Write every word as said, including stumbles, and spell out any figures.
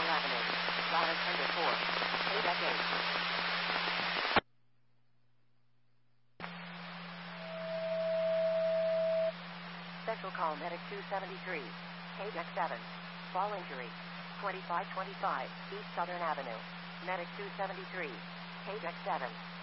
Central Avenue. Ladder tender four. K-Deck eight. Central call medic two seventy-three. K-Deck seven. Fall injury. twenty-five twenty-five East Southern Avenue. Medic two seventy-three. K-Deck seven.